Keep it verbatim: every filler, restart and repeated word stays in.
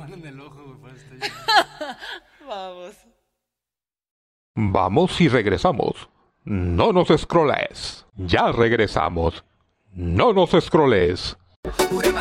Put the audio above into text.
mano en el ojo, güey, por eso estoy... Vamos. Vamos y regresamos. No nos scrolles. Ya regresamos. No nos scrolles.